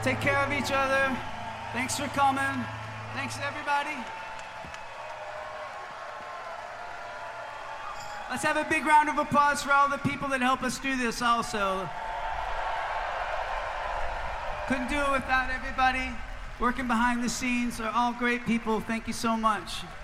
Take care of each other. Thanks for coming. Thanks, everybody. Let's have a big round of applause for all the people that help us do this also. Couldn't do it without everybody working behind the scenes. They're all great people. Thank you so much.